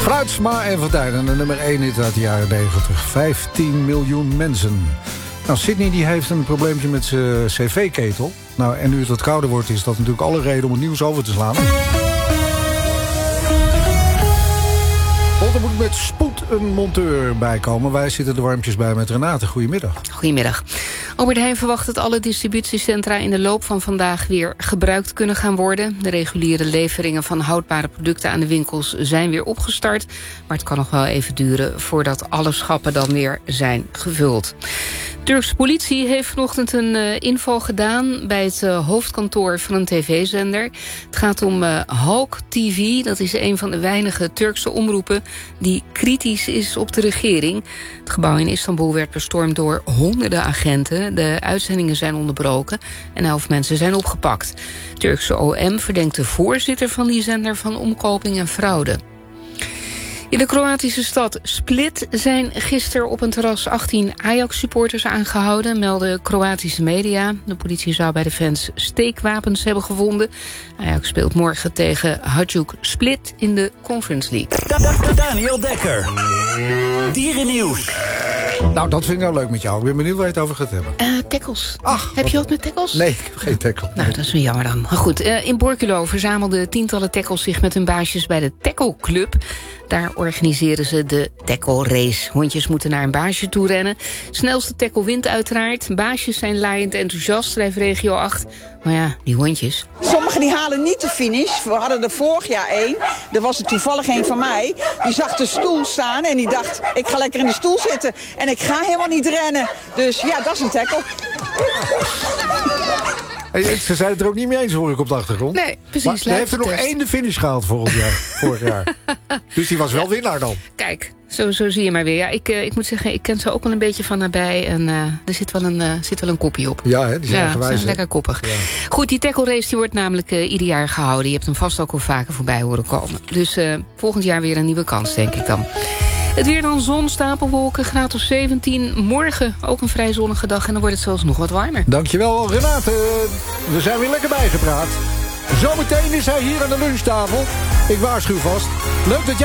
Fluitsma en Van Tijden, de nummer 1 hit uit de jaren 90. 15 miljoen mensen. Nou, Sydney die heeft een probleempje met zijn cv-ketel. Nou, en nu het wat kouder wordt, is dat natuurlijk alle reden om het nieuws over te slaan. Want er moet met spoed een monteur bijkomen. Wij zitten er warmpjes bij met Renate. Goedemiddag. Goedemiddag. Albert Heijn verwacht dat alle distributiecentra in de loop van vandaag weer gebruikt kunnen gaan worden. De reguliere leveringen van houdbare producten aan de winkels zijn weer opgestart. Maar het kan nog wel even duren voordat alle schappen dan weer zijn gevuld. De Turkse politie heeft vanochtend een inval gedaan bij het hoofdkantoor van een tv-zender. Het gaat om Halk TV, dat is een van de weinige Turkse omroepen die kritisch is op de regering. Het gebouw in Istanbul werd bestormd door honderden agenten. De uitzendingen zijn onderbroken en 11 mensen zijn opgepakt. Het Turkse OM verdenkt de voorzitter van die zender van omkoping en fraude. In de Kroatische stad Split zijn gisteren op een terras 18 Ajax-supporters aangehouden, melden Kroatische media. De politie zou bij de fans steekwapens hebben gevonden. Ajax speelt morgen tegen Hajduk Split in de Conference League. Daniel Dekker, dierennieuws. Nou, dat vind ik nou leuk met jou. Ik ben benieuwd waar je het over gaat hebben. Tackles. Ach, heb je wat met tackles? Nee, ik heb geen tackle. Nou, dat is wel jammer dan. Maar goed, in Borculo verzamelden tientallen tackles zich met hun baasjes bij de Tackle Club. Daar organiseren ze de tackle race. Hondjes moeten naar een baasje toe rennen. Snelste tackle wint uiteraard. Baasjes zijn laaiend enthousiast, schrijft Regio 8. Maar ja, die hondjes. Sommigen die halen niet de finish. We hadden er vorig jaar één. Er was er toevallig één van mij. Die zag de stoel staan en die dacht, ik ga lekker in de stoel zitten. En ik ga helemaal niet rennen. Dus ja, dat is een tackle. Ze zijn het er ook niet mee eens, hoor ik op de achtergrond. Nee, precies. Maar hij heeft er nog 1 de finish gehaald vorig jaar. Dus die was wel winnaar dan. Kijk, zo zie je maar weer. Ja, ik moet zeggen, ik ken ze ook wel een beetje van nabij. En er zit wel een koppie op. Ja, hè, die zijn gewijs. Ze zijn lekker koppig. Ja. Goed, die tackle race die wordt namelijk ieder jaar gehouden. Je hebt hem vast ook al vaker voorbij horen komen. Dus volgend jaar weer een nieuwe kans, denk ik dan. Het weer dan zon, stapelwolken, graad of 17. Morgen ook een vrij zonnige dag en dan wordt het zelfs nog wat warmer. Dankjewel, Renate. We zijn weer lekker bijgepraat. Zometeen is hij hier aan de lunchtafel. Ik waarschuw vast. Leuk dat jij